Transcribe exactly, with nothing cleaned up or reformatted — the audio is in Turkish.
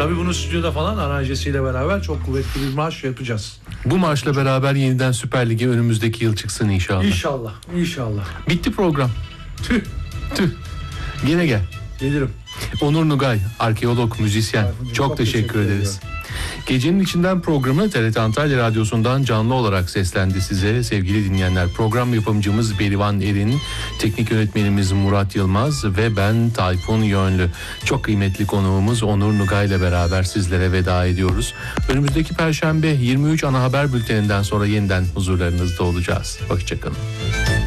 Tabii bunu stüdyoda falan aranjesiyle beraber çok kuvvetli bir marş yapacağız. Bu marşla beraber yeniden Süper Lig'e önümüzdeki yıl çıksın inşallah. İnşallah, inşallah. Bitti program. Tüh. Tüh. Gene gel. Gelirim. Onur Nugay, arkeolog, müzisyen. Çok, çok teşekkür, teşekkür ederiz. Gecenin içinden programı T R T Antalya Radyosu'ndan canlı olarak seslendi size sevgili dinleyenler. Program yapımcımız Berivan Erin, teknik yönetmenimiz Murat Yılmaz ve ben Tayfun Yönlü. Çok kıymetli konuğumuz Onur Nugay ile beraber sizlere veda ediyoruz. Önümüzdeki Perşembe yirmi üç ana haber bülteninden sonra yeniden huzurlarınızda olacağız. Hoşçakalın.